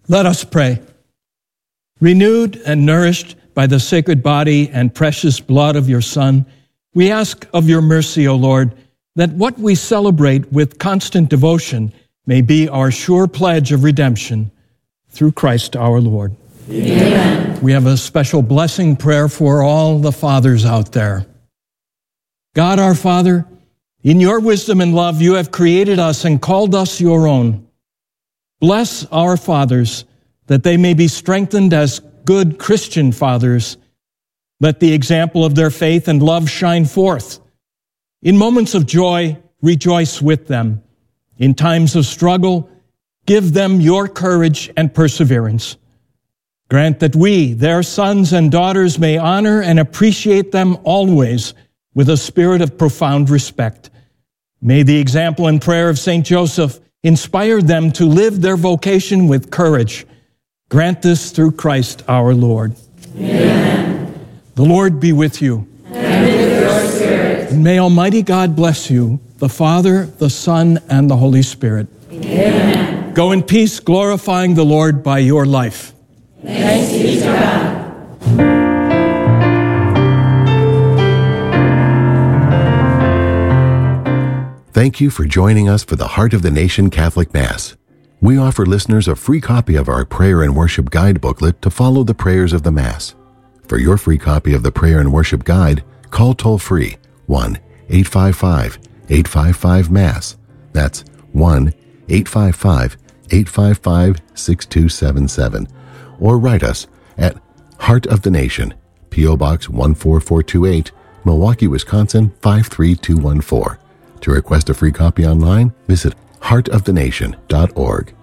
Let us pray. Renewed and nourished by the sacred body and precious blood of your Son, we ask of your mercy, O Lord, that what we celebrate with constant devotion may be our sure pledge of redemption through Christ our Lord. Amen. We have a special blessing prayer for all the fathers out there. God our Father, in your wisdom and love, you have created us and called us your own. Bless our fathers, that they may be strengthened as good Christian fathers. Let the example of their faith and love shine forth. In moments of joy, rejoice with them. In times of struggle, give them your courage and perseverance. Grant that we, their sons and daughters, may honor and appreciate them always with a spirit of profound respect. May the example and prayer of St. Joseph inspire them to live their vocation with courage. Grant this through Christ our Lord. Amen. The Lord be with you. And with your spirit. And may Almighty God bless you, the Father, the Son, and the Holy Spirit. Amen. Go in peace, glorifying the Lord by your life. Thanks be to God. Thank you for joining us for the Heart of the Nation Catholic Mass. We offer listeners a free copy of our Prayer and Worship Guide booklet to follow the prayers of the Mass. For your free copy of the Prayer and Worship Guide, call toll-free 1-855-855-MASS. That's 1-855-855-6277. Or write us at Heart of the Nation, P.O. Box 14428, Milwaukee, Wisconsin 53214. To request a free copy online, visit heartofthenation.org.